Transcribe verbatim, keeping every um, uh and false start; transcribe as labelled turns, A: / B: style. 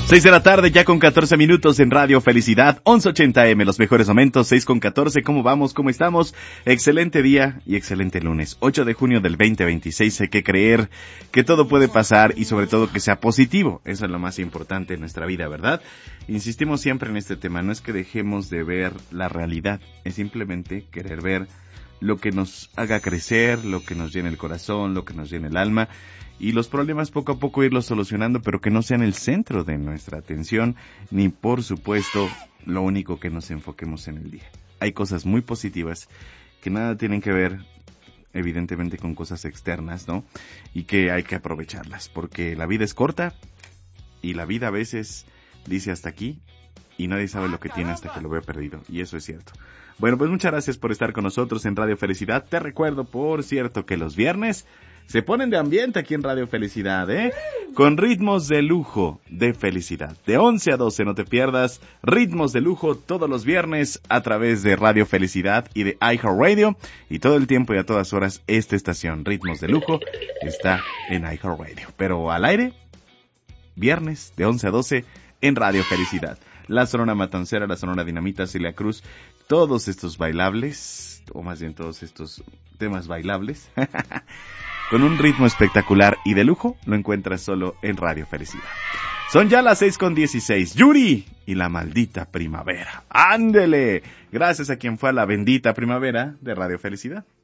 A: seis de la tarde, ya con catorce minutos en Radio Felicidad, once ochenta eme, los mejores momentos, seis con catorce. ¿Cómo vamos? ¿Cómo estamos? Excelente día y excelente lunes, ocho de junio del veinte veintiséis. Hay que creer que todo puede pasar y sobre todo que sea positivo. Eso es lo más importante en nuestra vida, ¿verdad? Insistimos siempre en este tema, no es que dejemos de ver la realidad, es simplemente querer ver lo que nos haga crecer, lo que nos llene el corazón, lo que nos llene el alma. Y los problemas poco a poco irlos solucionando, pero que no sean el centro de nuestra atención, ni por supuesto lo único que nos enfoquemos en el día. Hay cosas muy positivas que nada tienen que ver, evidentemente, con cosas externas, ¿no? Y que hay que aprovecharlas, porque la vida es corta y la vida a veces dice hasta aquí y nadie sabe lo que tiene hasta que lo ve perdido, y eso es cierto. Bueno, pues muchas gracias por estar con nosotros en Radio Felicidad. Te recuerdo, por cierto, que los viernes se ponen de ambiente aquí en Radio Felicidad, ¿eh? Con ritmos de lujo de felicidad. De once a doce, no te pierdas ritmos de lujo todos los viernes a través de Radio Felicidad y de iHeartRadio. Y todo el tiempo y a todas horas esta estación, Ritmos de Lujo, está en iHeartRadio. Pero al aire, viernes de once a doce en Radio Felicidad. La Sonora Matancera, la Sonora Dinamita, Celia Cruz, todos estos bailables, o más bien todos estos temas bailables, con un ritmo espectacular y de lujo, lo encuentras solo en Radio Felicidad. Son ya las seis con dieciséis. Yuri y la maldita primavera. ¡Ándele! Gracias a quien fue a la bendita primavera de Radio Felicidad.